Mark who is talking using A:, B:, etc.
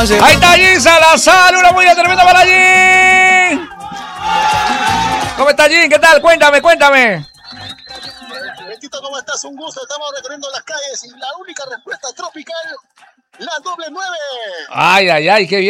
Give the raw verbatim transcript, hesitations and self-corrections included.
A: Ahí está Jin Salazar, una muy tremenda para Jin. ¿Cómo está Jin? ¿Qué tal? Cuéntame, cuéntame.
B: Betito, ¿cómo estás? Un gusto, estamos recorriendo las calles y la única respuesta tropical, la doble nueve.
A: Ay, ay, ay, qué bien.